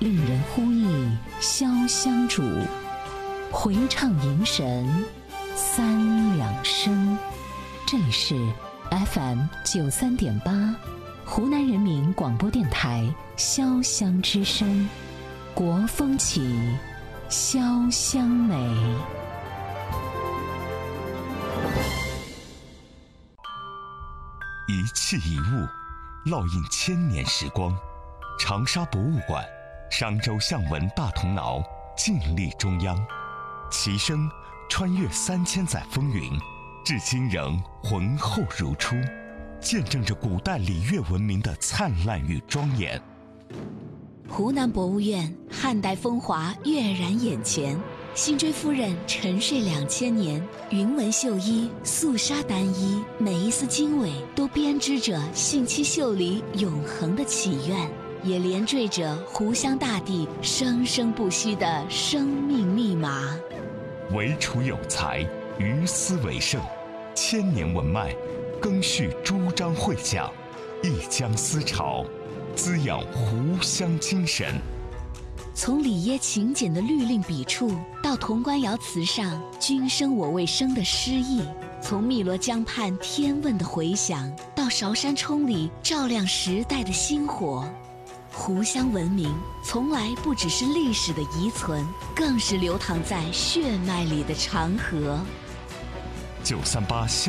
令人呼忆潇湘主，回唱迎神三两声。这里是 FM93.8 湖南人民广播电台潇湘之声，国风起，潇湘美。 一器一物，烙印千年时光。长沙博物馆，商周象纹大铜挠，静立中央，其声穿越3000载风云，至今仍浑厚如初，见证着古代礼乐文明的灿烂与庄严。 湖南博物院汉代风华跃然眼前，辛追夫人沉睡2000年，云纹绣衣，素纱单衣，每一丝经纬都编织着信息秀里永恒的祈愿，也连缀着湖湘大地生生不息的生命密码。 惟楚有才，于斯为盛，千年文脉，更续诸章会讲，一江思潮，滋养湖湘精神。 从里耶勤俭的律令笔触，到潼关窑瓷上君生我未生的诗意，从汨罗江畔天问的回响，到韶山冲里照亮时代的星火，湖湘文明从来不只是历史的遗存，更是流淌在血脉里的长河。 938